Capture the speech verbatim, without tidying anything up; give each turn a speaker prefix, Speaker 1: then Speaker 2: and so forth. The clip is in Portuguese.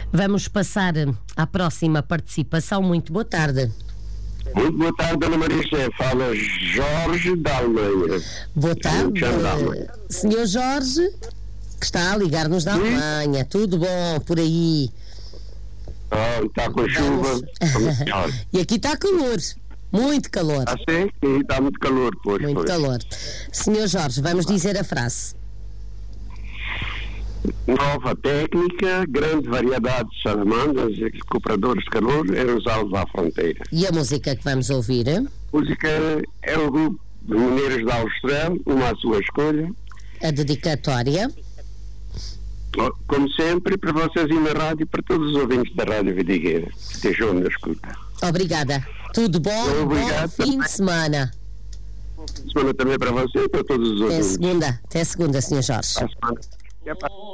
Speaker 1: Vamos passar à próxima participação. Muito boa tarde.
Speaker 2: Muito boa tarde, Dona Maria José. Fala Jorge da Alemanha.
Speaker 1: Boa tarde, senhor Jorge, que está a ligar-nos da Alemanha. Tudo bom por aí?
Speaker 2: Ah, está com chuva.
Speaker 1: E aqui está calor, muito calor.
Speaker 2: Ah, sim? Sim, está muito calor, pois.
Speaker 1: Muito
Speaker 2: pois.
Speaker 1: calor. Senhor Jorge, vamos dizer a frase.
Speaker 2: Nova técnica, grande variedade de salamandras e recuperadores de calor eram usados à fronteira.
Speaker 1: E a música que vamos ouvir?
Speaker 2: A música é o grupo de Mineiros da Austrália, uma à sua escolha.
Speaker 1: A dedicatória?
Speaker 2: Como sempre, para vocês e na rádio, para todos os ouvintes da Rádio Vidigueira, que estejam na escuta.
Speaker 1: Obrigada. Tudo bom?
Speaker 2: Obrigado,
Speaker 1: bom fim
Speaker 2: também.
Speaker 1: de semana.
Speaker 2: Bom fim de semana também para você e para todos os
Speaker 1: Até
Speaker 2: ouvintes.
Speaker 1: segunda. Até segunda, senhor Jorge.
Speaker 2: À semana.